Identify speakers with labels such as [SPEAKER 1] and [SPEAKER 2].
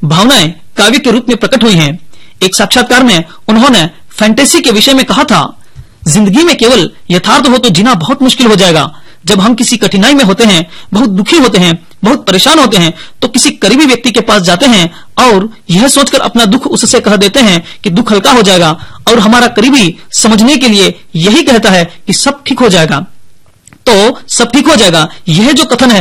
[SPEAKER 1] भावनाएं काव्य के रूप में प्रकट हुई हैं। एक साक्षात्कार में उन्होंने फैंटेसी के विषय में कहा था, जिंदगी में केवल यथार्थ हो तो जीना बहुत मुश्किल हो जाएगा। जब हम किसी कठिनाई में होते हैं, बहुत दुखी होते हैं, बहुत परेशान होते हैं, तो किसी करीबी व्यक्ति के पास जाते हैं और यह सोचकर अपना दुख उससे कह देते हैं कि दुख हल्का हो जाएगा, और हमारा करीबी समझने के लिए यही कहता है कि सब ठीक हो जाएगा। तो सब ठीक हो जाएगा, यह जो कथन है